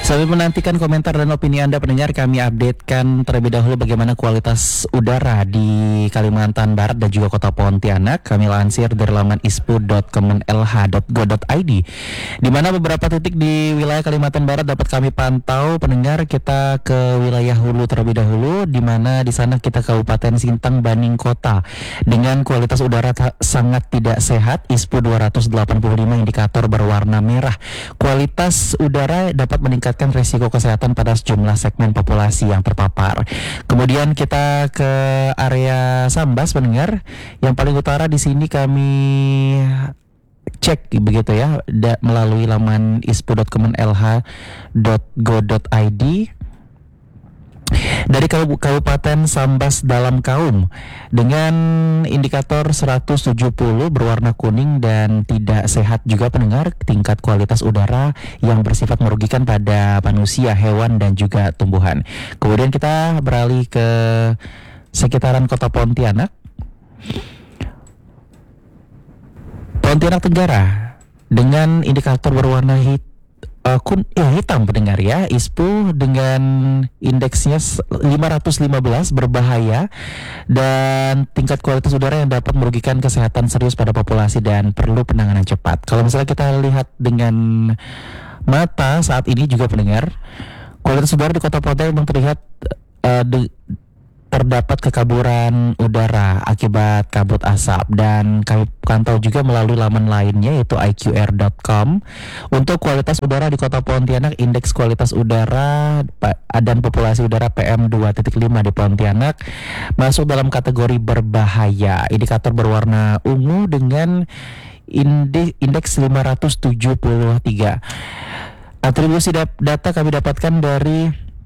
Sambil menantikan komentar dan opini Anda pendengar, kami updatekan terlebih dahulu bagaimana kualitas udara di Kalimantan Barat dan juga Kota Pontianak. Kami lansir dari laman ispu.kemenlh.go.id, di mana beberapa titik di wilayah Kalimantan Barat dapat kami pantau. Pendengar, kita ke wilayah Hulu terlebih dahulu, di mana di sana kita Kabupaten Sintang Baning Kota dengan kualitas udara sangat tidak sehat. ISPU 285 indikator berwarna merah. Kualitas udara dapat meningkatkan risiko kesehatan pada sejumlah segmen populasi yang terpapar. Kemudian kita ke area Sambas, pendengar. Yang paling utara di sini kami cek begitu ya, melalui laman ispu.kemenlh.go.id. Dari Kabupaten Sambas dalam kaum dengan indikator 170 berwarna kuning dan tidak sehat juga, pendengar, tingkat kualitas udara yang bersifat merugikan pada manusia, hewan dan juga tumbuhan. Kemudian kita beralih ke sekitaran Kota Pontianak. Pontianak Tenggara dengan indikator berwarna hitam, pendengar ya. ISPU dengan indeksnya 515 berbahaya dan tingkat kualitas udara yang dapat merugikan kesehatan serius pada populasi dan perlu penanganan cepat. Kalau misalnya kita lihat dengan mata saat ini juga, pendengar, kualitas udara di Kota Pontianak memang terlihat terdapat kekaburan udara akibat kabut asap, dan kami pantau juga melalui laman lainnya yaitu iqr.com. Untuk kualitas udara di Kota Pontianak, indeks kualitas udara dan populasi udara PM2.5 di Pontianak masuk dalam kategori berbahaya, indikator berwarna ungu dengan indeks 573. Atribusi data kami dapatkan dari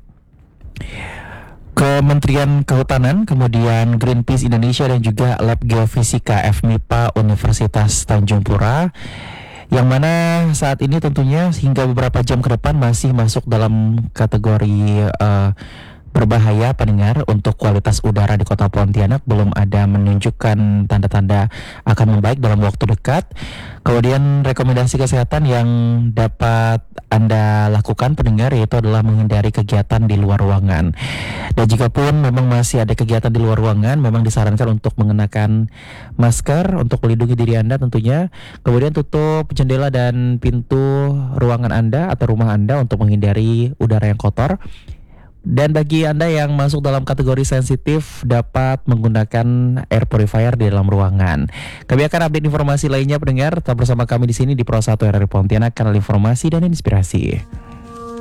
Kementerian Kehutanan, kemudian Greenpeace Indonesia dan juga Lab Geofisika FMIPA Universitas Tanjung Pura, yang mana saat ini tentunya hingga beberapa jam ke depan masih masuk dalam kategori berbahaya, pendengar. Untuk kualitas udara di Kota Pontianak belum ada menunjukkan tanda-tanda akan membaik dalam waktu dekat. Kemudian rekomendasi kesehatan yang dapat Anda lakukan, pendengar, yaitu adalah menghindari kegiatan di luar ruangan. Dan jika pun memang masih ada kegiatan di luar ruangan, memang disarankan untuk mengenakan masker untuk melindungi diri Anda tentunya. Kemudian tutup jendela dan pintu ruangan Anda atau rumah Anda untuk menghindari udara yang kotor. Dan bagi Anda yang masuk dalam kategori sensitif, dapat menggunakan air purifier di dalam ruangan. Kami akan update informasi lainnya, pendengar. Tetap bersama kami di sini di Pro 1 RRI Pontianak, kanal informasi dan inspirasi.